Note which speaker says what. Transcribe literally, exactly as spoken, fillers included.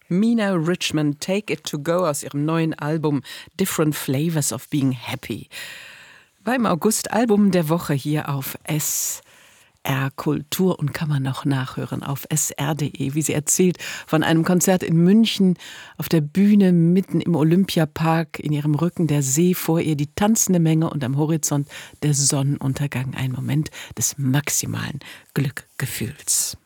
Speaker 1: Mina Richmond, Take It To Go aus ihrem neuen Album Different Flavors of Being Happy. Beim August-Album der Woche hier auf S R Kultur und kann man noch nachhören auf S R Punkt de, wie sie erzählt von einem Konzert in München auf der Bühne mitten im Olympiapark, in ihrem Rücken der See, vor ihr die tanzende Menge und am Horizont der Sonnenuntergang. Ein Moment des maximalen Glückgefühls.